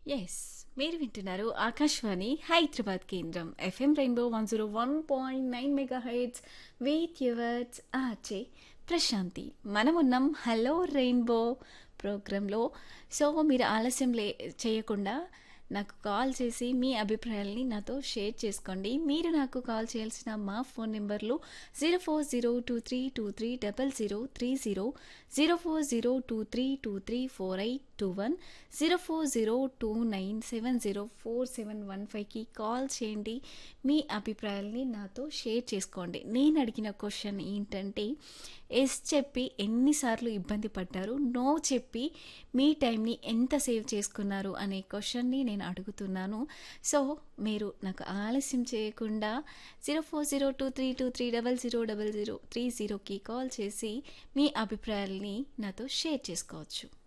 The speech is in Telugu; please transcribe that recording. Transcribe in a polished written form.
యెస్. మీరు వింటున్నారు ఆకాశవాణి హైదరాబాద్ కేంద్రం FM rainbow 101.9 megahertz with yours RJ Prashanti. మనమున్నాం హలో రెయిన్బో ప్రోగ్రాంలో. సో మీరు ఆలస్యం చేయకుండా నాకు కాల్ చేసి మీ అభిప్రాయాల్ని నాతో షేర్ చేసుకోండి. మీరు నాకు కాల్ చేయాల్సిన మా ఫోన్ నెంబర్లు 0402323030, 040232348210, 040297047115కి కాల్ చేయండి. మీ అభిప్రాయాల్ని నాతో షేర్ చేసుకోండి. నేను అడిగిన క్వశ్చన్ ఏంటంటే, ఎస్ చెప్పి ఎన్నిసార్లు ఇబ్బంది పడ్డారు, నో చెప్పి మీ టైంని ఎంత సేవ్ చేసుకున్నారు అనే క్వశ్చన్ని నేను అడుగుతున్నాను. సో మీరు నాకు ఆలస్యం చేయకుండా 040232300030కి కాల్ చేసి మీ అభిప్రాయాల్ని నాతో షేర్ చేసుకోవచ్చు.